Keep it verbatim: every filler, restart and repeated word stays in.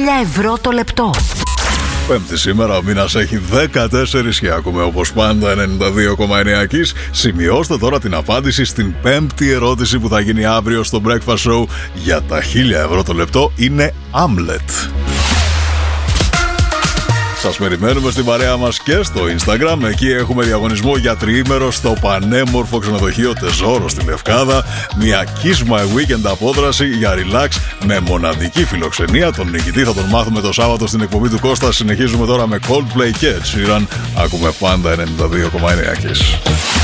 χίλια ευρώ το λεπτό. Πέμπτη σήμερα, ο μήνας έχει δεκατέσσερις και ακούμε όπως πάντα ενενήντα δύο κόμμα εννέα Kiss. Σημειώστε τώρα την απάντηση στην πέμπτη ερώτηση που θα γίνει αύριο στο Breakfast Show για τα χίλια ευρώ το λεπτό. Είναι Hamlet. Σας περιμένουμε στην παρέα μας και στο Instagram. Εκεί έχουμε διαγωνισμό για τριήμερο στο πανέμορφο ξενοδοχείο Τεζόρο στη Λευκάδα. Μια Kiss My Weekend απόδραση για relax με μοναδική φιλοξενία. Τον νικητή θα τον μάθουμε το Σάββατο στην εκπομπή του Κώστα. Συνεχίζουμε τώρα με Coldplay και Ed Sheeran. Ακούμε πάντα ενενήντα δύο κόμμα εννέα Kiss.